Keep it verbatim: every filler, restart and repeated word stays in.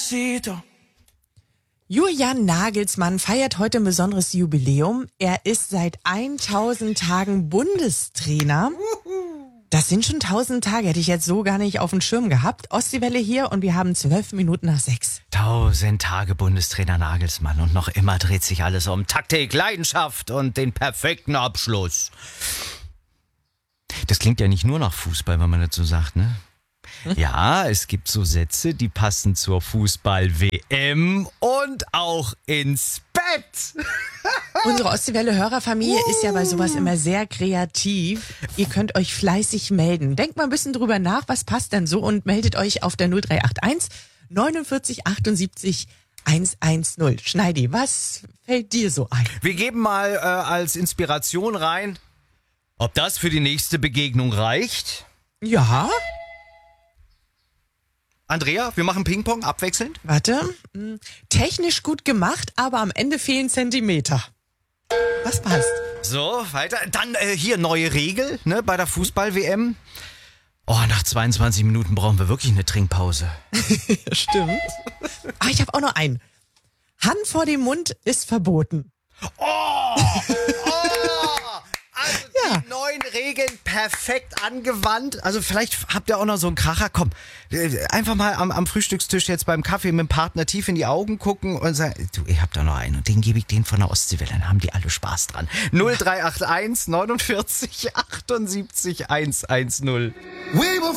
Despacito. Julian Nagelsmann feiert heute ein besonderes Jubiläum. Er ist seit tausend Tagen Bundestrainer. Das sind schon tausend Tage, hätte ich jetzt so gar nicht auf dem Schirm gehabt. Ostseewelle hier und wir haben zwölf Minuten nach sechs. Tausend Tage Bundestrainer Nagelsmann und noch immer dreht sich alles um Taktik, Leidenschaft und den perfekten Abschluss. Das klingt ja nicht nur nach Fußball, wenn man dazu sagt, ne? Ja, es gibt so Sätze, die passen zur Fußball-W M und auch ins Bett. Unsere Ostseewelle-Hörerfamilie uh. ist ja bei sowas immer sehr kreativ. Ihr könnt euch fleißig melden. Denkt mal ein bisschen drüber nach, was passt denn so und meldet euch auf der null drei acht eins neunundvierzig achtundsiebzig hundertzehn. Schneidi, was fällt dir so ein? Wir geben mal äh, als Inspiration rein, ob das für die nächste Begegnung reicht. Ja. Andrea, wir machen Ping-Pong abwechselnd. Warte. Technisch gut gemacht, aber am Ende fehlen Zentimeter. Was passt? So, weiter. Dann äh, hier neue Regel, ne, bei der Fußball-W M. Oh, nach zweiundzwanzig Minuten brauchen wir wirklich eine Trinkpause. Stimmt. Ah, ich habe auch noch einen. Hand vor dem Mund ist verboten. Oh! Oh! Also ja. Die neuen Regeln perfekt angewandt. Also vielleicht habt ihr auch noch so einen Kracher. Komm, einfach mal am, am Frühstückstisch jetzt beim Kaffee mit dem Partner tief in die Augen gucken und sagen, du, ich hab da noch einen und den gebe ich denen von der Ostseewelle. Dann haben die alle Spaß dran. null drei acht eins neunundvierzig achtundsiebzig hundertzehn. We will